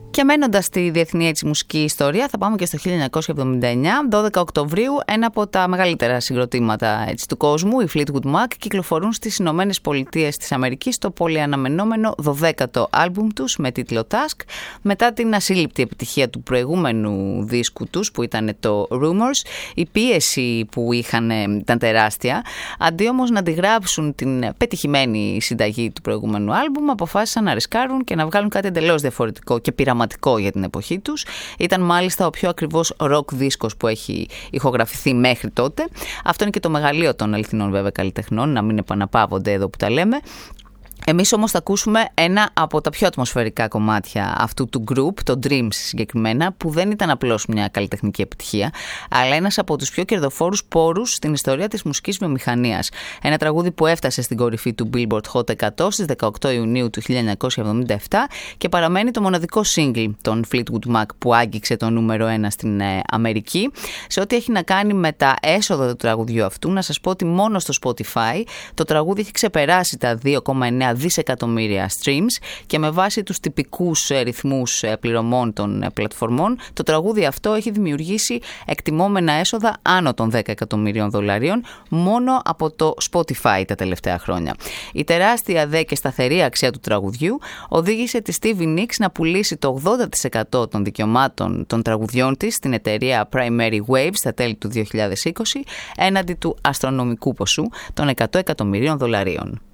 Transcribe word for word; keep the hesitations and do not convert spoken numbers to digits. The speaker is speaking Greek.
Και μένοντας στη διεθνή έτσι, μουσική ιστορία, θα πάμε και στο χίλια εννιακόσια εβδομήντα εννιά, δώδεκα Οκτωβρίου, ένα από τα μεγαλύτερα συγκροτήματα έτσι, του κόσμου, οι Fleetwood Mac, κυκλοφορούν στις Ηνωμένες Πολιτείες της Αμερικής το πολυαναμενόμενο δωδέκατο άλμπουμ τους με τίτλο Task, μετά την ασύλληπτη επιτυχία του προηγούμενου δίσκου τους που ήταν το Rumors. Η πίεση που είχαν ήταν τεράστια. Αντί όμως να αντιγράψουν την πετυχημένη συνταγή του προηγούμενου άλμπουμ, αποφάσισαν να ρισκάρουν και να βγάλουν κάτι εντελώς διαφορετικό και πειραματικό για την εποχή τους. Ήταν μάλιστα ο πιο ακριβώς ροκ δίσκος που έχει ηχογραφηθεί μέχρι τότε. Αυτό είναι και το μεγαλείο των αληθινών βέβαια καλλιτεχνών, να μην επαναπαύονται εδώ που τα λέμε. Εμείς όμως θα ακούσουμε ένα από τα πιο ατμοσφαιρικά κομμάτια αυτού του group, το Dreams συγκεκριμένα, που δεν ήταν απλώς μια καλλιτεχνική επιτυχία, αλλά ένας από τους πιο κερδοφόρους πόρους στην ιστορία της μουσικής βιομηχανίας. Ένα τραγούδι που έφτασε στην κορυφή του Billboard Hot εκατό στις δεκαοκτώ Ιουνίου του χίλια εννιακόσια εβδομήντα επτά και παραμένει το μοναδικό single των Fleetwood Mac που άγγιξε το νούμερο ένα στην ε, Αμερική. Σε ό,τι έχει να κάνει με τα έσοδα του τραγουδιού αυτού, να σας πω ότι μόνο στο Spotify το τραγούδι έχει ξεπεράσει τα δύο κόμμα εννέα δισεκατομμύρια streams και με βάση τους τυπικούς ρυθμούς πληρωμών των πλατφορμών, το τραγούδι αυτό έχει δημιουργήσει εκτιμόμενα έσοδα άνω των δέκα εκατομμυρίων δολαρίων μόνο από το Spotify τα τελευταία χρόνια. Η τεράστια δε και σταθερή αξία του τραγουδιού οδήγησε τη Stevie Nicks να πουλήσει το ογδόντα τοις εκατό των δικαιωμάτων των τραγουδιών της στην εταιρεία Primary Wave στα τέλη του δύο χιλιάδες είκοσι έναντι του αστρονομικού ποσού των εκατό εκατομμυρίων δολαρίων.